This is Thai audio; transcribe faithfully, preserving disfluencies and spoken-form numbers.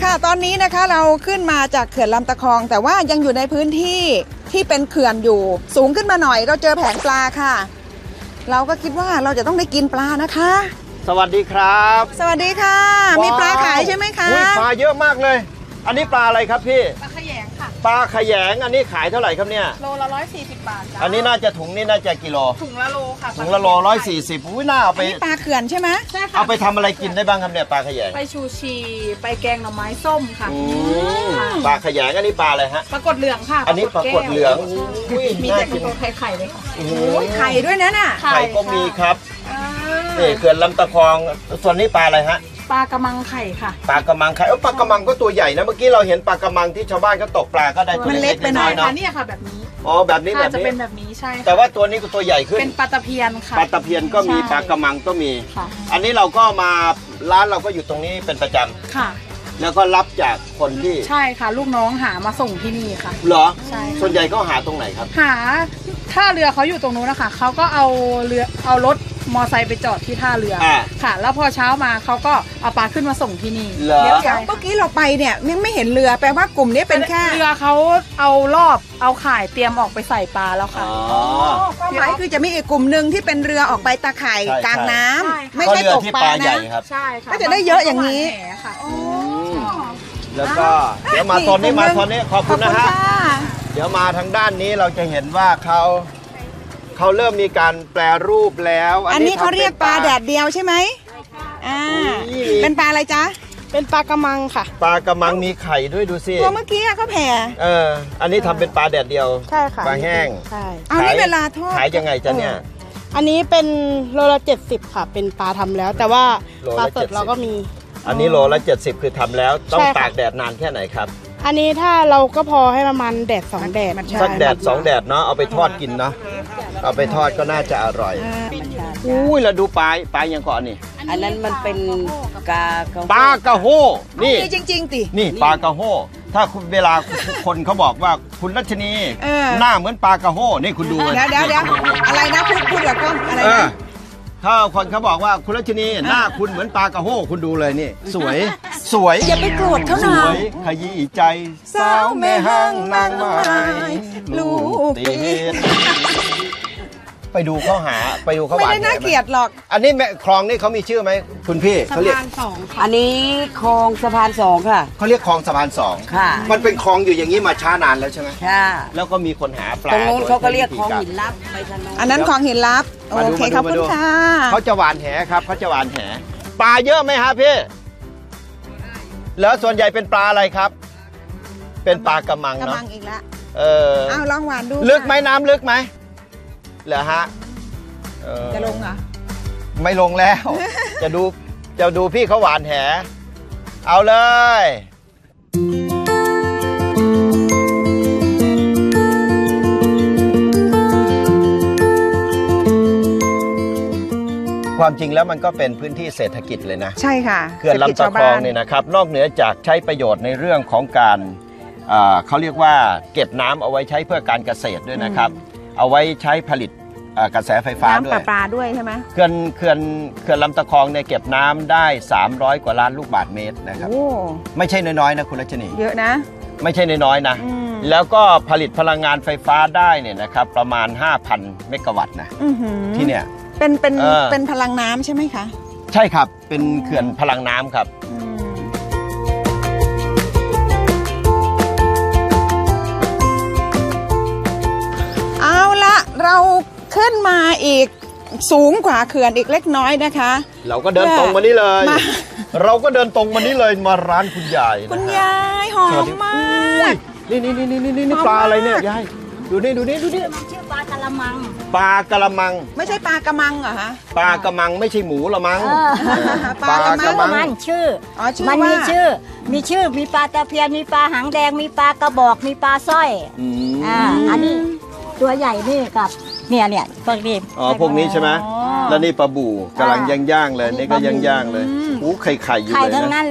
ค่ะตอนนี้นะคะเราขึ้นมาจากเขื่อนลำตะคองแต่ว่ายังอยู่ในพื้นที่ที่เป็นเขื่อนอยู่สูงขึ้นมาหน่อยเราเจอแผงปลาค่ะเราก็คิดว่าเราจะต้องได้กินปลานะคะสวัสดีครับสวัสดีค่ะมีปลาขายใช่ไหมคะปลาเยอะมากเลยอันนี้ปลาอะไรครับพี่ปลาขยงค่ะปลาขยงอันนี้ขายเท่าไหร่ครับเนี่ยโลละร้อยสี่สิบบาทจ้ะอันนี้น่าจะถุงนี่น่าจะกิโลถุงละโลค่ะถุงละโลร้อยสี่สิบอุ้ยน่าเอาไปปลาเขื่อนใช่ไหมใช่ค่ะเอาไปทำอะไรกินได้บ้างครับเนี่ยปลาขยงไปชูชีไปแกงหน่อไม้ส้มค่ะปลาขยงอันนี้ปลาอะไรฮะปลากดเหลืองค่ะอันนี้ปลากดเหลืองมีแต่ตัวไข่ไข่เลยค่ะไข่ด้วยนะน่ะไข่ก็มีครับนี่เขื่อนลำตะคองส่วนนี้ปลาอะไรฮะปลากระมังไข่ค่ะปลากระมังไข่เออปลากระมังก็ตัวใหญ่นะเมื่อกี้เราเห็นปลากระมังที่ชาวบ้านก็ตกปลาก็ได้ตัวเล็กไปหน่อยเนาะนี่ค่ะแบบนี้อ๋อแบบนี้แบบนี้จะเป็นแบบนี้ใช่แต่ว่าตัวนี้ก็ตัวใหญ่ขึ้นเป็นปลาตะเพียนค่ะปลาตะเพียนก็มีปลากระมังก็มีอันนี้เราก็มาร้านเราก็อยู่ตรงนี้เป็นประจำค่ะแล้วก็รับจากคนที่ใช่ค่ะลูกน้องหามาส่งที่นี่ค่ะเหรอใช่ส่วนใหญ่ก็หาตรงไหนครับหาท่าเรือเขาอยู่ตรงนู้นนะคะเขาก็เอาเรือเอารถมอไซค์ไปจอดที่ท่าเรือค่ะแล้วพอเช้ามาเขาก็เอาปลาขึ้นมาส่งที่นี่เดี๋ยวเมื่อกี้เราไปเนี่ยยังไม่เห็นเรือแปลว่ากลุ่มนี้เป็นแค่เรือเขาเอารอบเอาข่ายเตรียมออกไปใส่ปลาแล้วค่ะความหมายคือจะมีอีกกลุ่มหนึ่งที่เป็นเรือออกไปตะข่ายกลางน้ำไม่ใช่ตกปลานะใช่ค่ะก็จะได้เยอะอย่างนี้แล้วก็เดี๋ยวมาตอนนี้มาตอนนี้ขอบคุณนะฮะเดี๋ยวมาทางด้านนี้เราจะเห็นว่าเขาเขาเริ่มมีการแปรรูปแล้วอันนี้เขาเรียกปลาแดดเดียวใช่ไหมอ่าเป็นปลาอะไรจ๊ะเป็นปลากระมังค่ะปลากระมังมีไข่ด้วยดูสิตัวเมื่อกี้เขาแผ่เอออันนี้ทำเป็นปลาแดดเดียวใช่ค่ะปลาแห้งใช่เอานี่เวลาทอดขายยังไงจ๊ะเนี่ยอันนี้เป็นโลละเจ็ดสิบค่ะเป็นปลาทำแล้วแต่ว่าปลาสดเราก็มีอันนี้โลละเจ็ดสิบคือทำแล้วต้องตากแดดนานแค่ไหนครับอันนี้ถ้าเราก็พอให้ประมาณแดดสองแดดสักแดดสองแดดเนาะเอาไปทอดกินเนาะเอาไปทอดก็น่าจะอร่อยอุ้ยแล้วดูปลาปลายังก่อนนี่อันนั้นมันเป็นกาปลากระโห้นี่จริงๆตินี่ปลากระโห้ถ้าคุณเวลาคนเขาบอกว่าคุณรัชนีหน้าเหมือนปลากระโห้นี่คุณดูเดี๋ยวเดี๋ยวเดี๋ยวอะไรนะพูดพูดกับกล้องอะไรนะถ้าคนเขาบอกว่าคุณรัชนีหน้าคุณเหมือนปลากระโห้คุณดูเลยนี่สวยสวยอย่าไปโกรธเขาหน่อยสวยขยี้ใจสาวแม่ห้างนางไม้ลูกตีไปดูเขาหาไปดูเขาหวานไม่ได้น่าเกลียดหรอกอันนี้แม่คลองนี่เขามีชื่อไหมคุณพี่เขาเรียกสะพานสองอันนี้คลองสะพานสองค่ะเขาเรียกคลองสะพานสองค่ะมันเป็นคลองอยู่อย่างนี้มาช้านานแล้วใช่ไหมค่ะแล้วก็มีคนหาปลาตรงนู้นเขาก็เรียกคลองหินลับไปทางนู้นอันนั้นคลองหินลับโอเคขอบคุณค่ะเขาจะหวานแหครับเขาจะหวานแหปลาเยอะไหมฮะพี่แล้วส่วนใหญ่เป็นปลาอะไรครับเป็นปลากระมังเนาะกระมังอีกแล้วเออเอาลองหวานดูลึกไหมน้ำลึกไหมเหรอฮะจะลงเหรอไม่ลงแล้วจะดูจะดูพี่เขาหวานแหเอาเลยความจริงแล้วมันก็เป็นพื้นที่เศรษฐกิจเลยนะใช่ค่ะเขื่อนลำตะคองเนี่ยนะครับนอกเหนือจากใช้ประโยชน์ในเรื่องของการเขาเรียกว่าเก็บน้ำเอาไว้ใช้เพื่อการเกษตรด้วยนะครับเอาไว้ใช้ผลิตกระแสไฟฟ้าด้วยน้ำประปาด้วยใช่ไหมเขื่อนเขื่อนเขื่อนลำตะคองเนี่ยเก็บน้ำได้สามร้อยกว่าล้านลูกบาศก์เมตรนะครับไม่ใช่น้อยๆนะคุณรัชนีเยอะนะไม่ใช่น้อยๆนะแล้วก็ผลิตพลังงานไฟฟ้าได้เนี่ยนะครับประมาณ ห้าพัน เมกะวัตต์นะที่เนี่ยเป็นเป็นเป็นพลังน้ำใช่ไหมคะใช่ครับเป็นเขื่อนพลังน้ำครับเอาละเราขึ้นมาอีกสูงกว่าเขื่อนอีกเล็กน้อยนะคะเราก็เดินตรงมานี่เลยเราก็เดินตรงมานี่เลยมาร้านคุณยายคุณยายหอมมากนี่นี่นี่นี่นี่นี่ปลาอะไรเนี่ยยายดูนี่ดูนี่ดูนี่ชื่อปลากระมังปลากระมังไม่ใช่ปลากระมังเหรอฮะปลากระมังไม่ใช่หมูละมังปลากระมังชื่อมันมีชื่อมีชื่อมีปลาตะเพียนมีปลาหางแดงมีปลากระบอกมีปลาสร้อยอ่าอันนี้ตัวใหญ่นี่กับเนี่ยเนี่ยพวกนี้อ๋อพวกนี้ใช่ไหมแล้วนี่ปลาบู่กำลังย่างๆเลยนี่ก็ย่างๆเลยโอ้ไข่ไข่อยู่เลยนะ